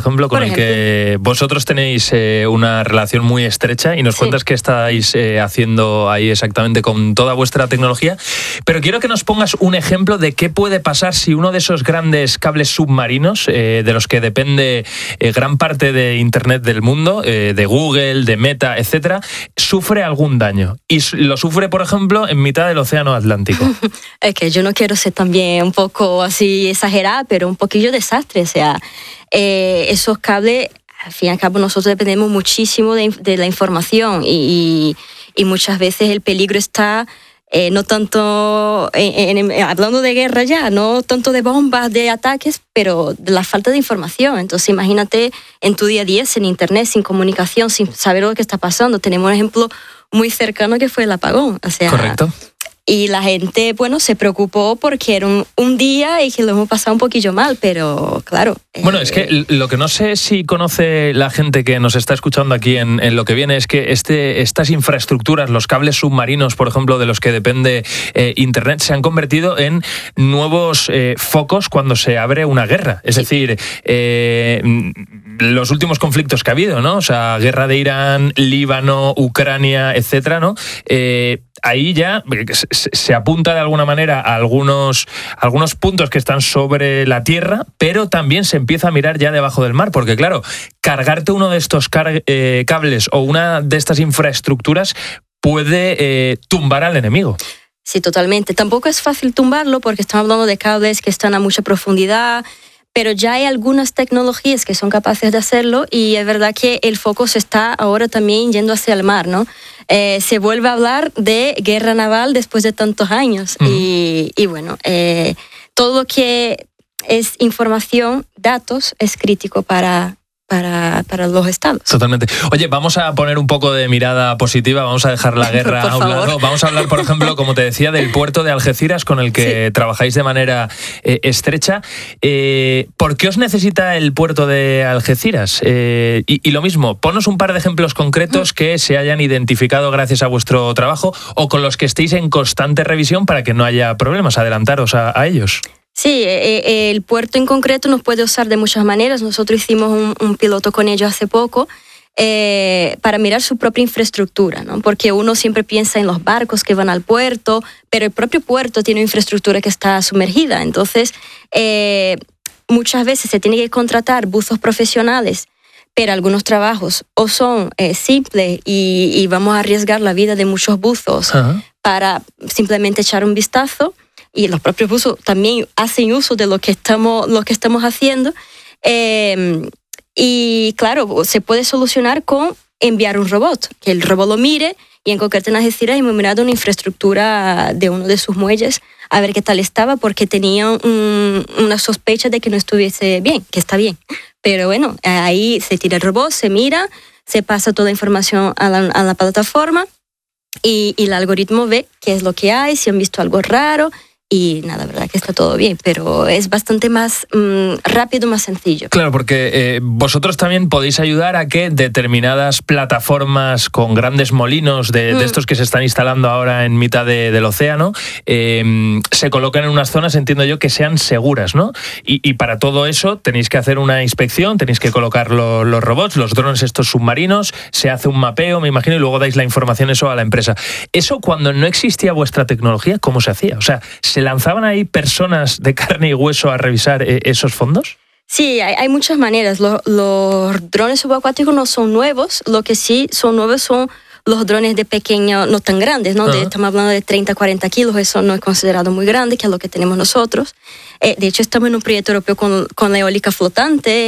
ejemplo, con el que vosotros tenéis una relación muy estrecha y nos cuentas qué estáis haciendo ahí exactamente con toda vuestra tecnología. Pero quiero que nos pongas un ejemplo de qué puede pasar si uno de esos grandes cables submarinos, de los que depende gran parte de Internet del mundo, de Google, de Meta, etcétera, sufre algún daño. Y lo sufre, por ejemplo, en mitad del Océano Atlántico. Es que yo no quiero ser también un poco así exagerada, pero un poquillo desastre. O sea, esos cables, al fin y al cabo, nosotros dependemos muchísimo de la información y muchas veces el peligro está no tanto, hablando de guerra ya, no tanto de bombas, de ataques, pero de la falta de información. Entonces imagínate en tu día a día, sin internet, sin comunicación, sin saber lo que está pasando. Tenemos un ejemplo muy cercano que fue el apagón. O sea, correcto. Y la gente, bueno, se preocupó porque era un día y que lo hemos pasado un poquillo mal, pero claro. Bueno, es que lo que no sé si conoce la gente que nos está escuchando aquí en lo que viene es que estas infraestructuras, los cables submarinos, por ejemplo, de los que depende Internet, se han convertido en nuevos focos cuando se abre una guerra. Es decir, los últimos conflictos que ha habido, ¿no? O sea, guerra de Irán, Líbano, Ucrania, etcétera, ¿no? Ahí ya se apunta de alguna manera a algunos puntos que están sobre la tierra, pero también se empieza a mirar ya debajo del mar, porque claro, cargarte uno de estos cables o una de estas infraestructuras puede tumbar al enemigo. Sí, totalmente. Tampoco es fácil tumbarlo porque estamos hablando de cables que están a mucha profundidad, pero ya hay algunas tecnologías que son capaces de hacerlo y es verdad que el foco se está ahora también yendo hacia el mar, ¿no? Se vuelve a hablar de guerra naval después de tantos años y bueno, todo lo que es información, datos, es crítico para los estados. Totalmente. Oye, vamos a poner un poco de mirada positiva, vamos a dejar la guerra a un lado. Vamos a hablar, por ejemplo, como te decía, del puerto de Algeciras con el que trabajáis de manera estrecha. ¿Por qué os necesita el puerto de Algeciras? Y lo mismo, ponos un par de ejemplos concretos que se hayan identificado gracias a vuestro trabajo o con los que estéis en constante revisión para que no haya problemas. Adelantaros a ellos. Sí, el puerto en concreto nos puede usar de muchas maneras. Nosotros hicimos un piloto con ellos hace poco para mirar su propia infraestructura, ¿no? Porque uno siempre piensa en los barcos que van al puerto, pero el propio puerto tiene infraestructura que está sumergida. Entonces, muchas veces se tiene que contratar buzos profesionales, pero algunos trabajos o son simples y vamos a arriesgar la vida de muchos buzos para simplemente echar un vistazo. Y los propios buzos también hacen uso de lo que estamos haciendo. Y claro, se puede solucionar con enviar un robot, que el robot lo mire y en concreto en Algeciras hemos mirado una infraestructura de uno de sus muelles a ver qué tal estaba porque tenía una sospecha de que no estuviese bien, que está bien. Pero bueno, ahí se tira el robot, se mira, se pasa toda la información a la plataforma y el algoritmo ve qué es lo que hay, si han visto algo raro. Y nada, verdad que está todo bien, pero es bastante más rápido, más sencillo. Claro, porque vosotros también podéis ayudar a que determinadas plataformas con grandes molinos de estos que se están instalando ahora en mitad del océano se coloquen en unas zonas, entiendo yo, que sean seguras, ¿no? Y para todo eso tenéis que hacer una inspección, tenéis que colocar los robots, los drones estos submarinos, se hace un mapeo, me imagino, y luego dais la información eso a la empresa. Eso cuando no existía vuestra tecnología, ¿cómo se hacía? O sea, ¿se lanzaban ahí personas de carne y hueso a revisar esos fondos? Sí, hay muchas maneras. Los drones subacuáticos no son nuevos. Lo que sí son nuevos son los drones de pequeño, no tan grandes, ¿no? Estamos hablando de 30, 40 kilos. Eso no es considerado muy grande, que es lo que tenemos nosotros. De hecho, estamos en un proyecto europeo con la eólica flotante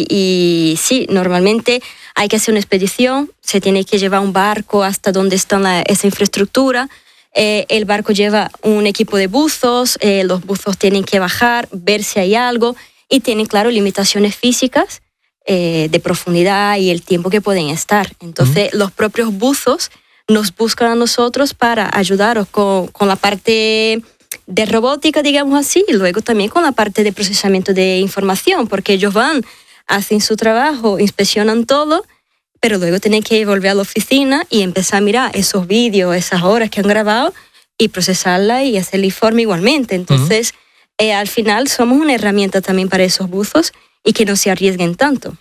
y sí, normalmente hay que hacer una expedición. Se tiene que llevar un barco hasta donde está esa infraestructura. El barco lleva un equipo de buzos, los buzos tienen que bajar, ver si hay algo y tienen, claro, limitaciones físicas de profundidad y el tiempo que pueden estar. Entonces, los propios buzos nos buscan a nosotros para ayudaros con la parte de robótica, digamos así, y luego también con la parte de procesamiento de información, porque ellos van, hacen su trabajo, inspeccionan todo, pero luego tienen que volver a la oficina y empezar a mirar esos vídeos, esas horas que han grabado y procesarla y hacer el informe igualmente. Entonces, al final somos una herramienta también para esos buzos y que no se arriesguen tanto.